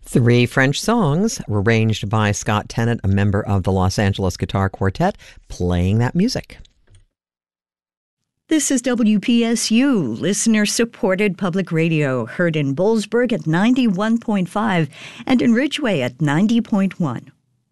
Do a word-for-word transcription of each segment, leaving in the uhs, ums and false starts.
Three French songs were arranged by Scott Tennant, a member of the Los Angeles Guitar Quartet, playing that music. This is W P S U, listener-supported public radio, heard in Boalsburg at ninety-one point five and in Ridgeway at ninety point one.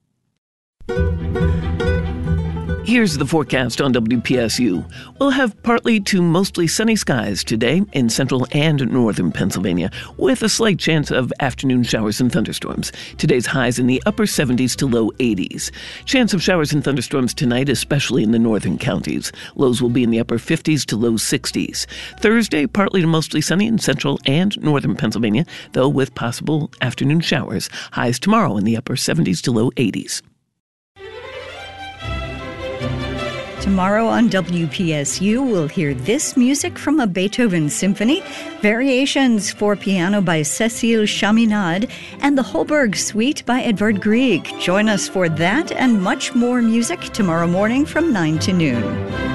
Here's the forecast on W P S U. We'll have partly to mostly sunny skies today in central and northern Pennsylvania, with a slight chance of afternoon showers and thunderstorms. Today's highs in the upper seventies to low eighties. Chance of showers and thunderstorms tonight, especially in the northern counties. Lows will be in the upper fifties to low sixties. Thursday, partly to mostly sunny in central and northern Pennsylvania, though with possible afternoon showers. Highs tomorrow in the upper seventies to low eighties. Tomorrow on W P S U, we'll hear this music from a Beethoven symphony, variations for piano by Cécile Chaminade, and the Holberg Suite by Edvard Grieg. Join us for that and much more music tomorrow morning from nine to noon.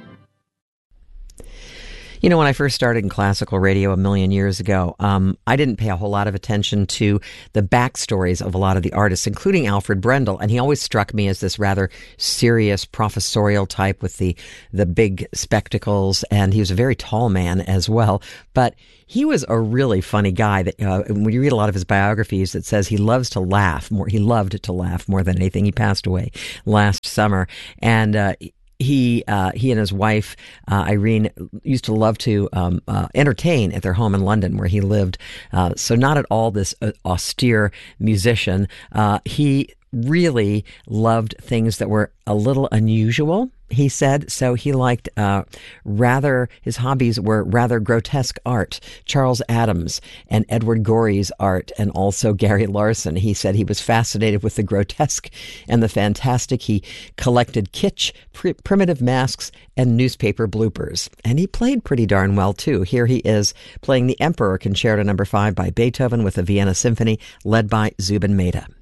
You know, when I first started in classical radio a million years ago, um, I didn't pay a whole lot of attention to the backstories of a lot of the artists, including Alfred Brendel. And he always struck me as this rather serious professorial type with the, the big spectacles. And he was a very tall man as well. But he was a really funny guy that uh, when you read a lot of his biographies, it says he loves to laugh more. He loved to laugh more than anything. He passed away last summer. And, uh, He uh, he and his wife, uh, Irene, used to love to um, uh, entertain at their home in London where he lived. Uh, so not at all this uh, austere musician. Uh, he really loved things that were a little unusual, he said. So he liked uh, rather, his hobbies were rather grotesque art. Charles Addams and Edward Gorey's art, and also Gary Larson. He said he was fascinated with the grotesque and the fantastic. He collected kitsch, pr- primitive masks, and newspaper bloopers. And he played pretty darn well, too. Here he is playing the Emperor Concerto Number five by Beethoven with the Vienna Symphony, led by Zubin Mehta.